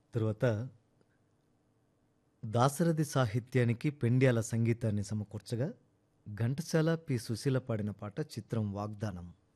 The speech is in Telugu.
తరువాత దాశరథి సాహిత్యానికి పెండ్యాల సంగీతాన్ని సమకూర్చగా ఘంటసాల పి. సుశీల పాడిన పాట చిత్రం వాగ్దానం.